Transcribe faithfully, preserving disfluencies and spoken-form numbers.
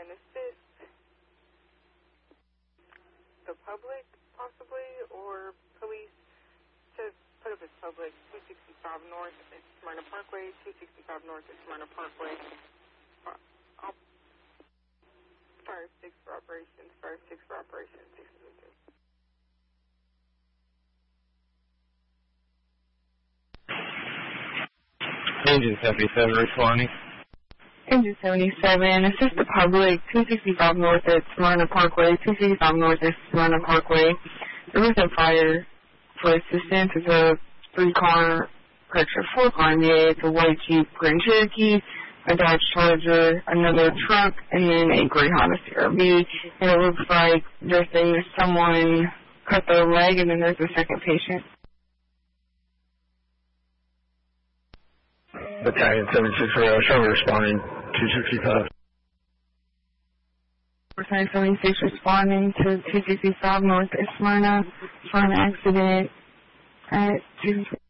assist the public, possibly, or police to put up as public, two sixty-five North at Smyrna Parkway, two sixty-five North at Smyrna Parkway. I'll fire six for operations, fire six for operations, six for the Engine seventy-seven responding. Engine seventy-seven, assist the public, two sixty-five North at Smyrna Parkway, two sixty-five North at Smyrna Parkway. There was a fire for assistance. It's a three-car, correction, four-car M V A. It's a white Jeep Grand Cherokee, a Dodge Charger, another truck, and then a gray Honda C R V. And it looks like they're saying there's someone cut their leg, and then there's a second patient. Battalion seven six zero, Sherman responding, two sixty-five. Battalion seventy-six responding to two sixty-five North at Smyrna for an accident at two